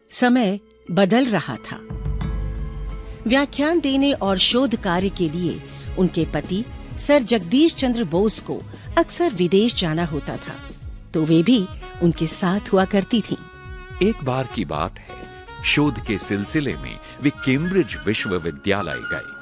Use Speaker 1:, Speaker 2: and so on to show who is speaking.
Speaker 1: समय बदल रहा था। व्याख्यान देने और शोध कार्य के लिए उनके पति सर जगदीश चंद्र बोस को अक्सर विदेश जाना होता था, तो वे भी उनके साथ हुआ करती थीं।
Speaker 2: एक बार की बात है, शोध के सिलसिले में वे कैम्ब्रिज विश्वविद्यालय गए।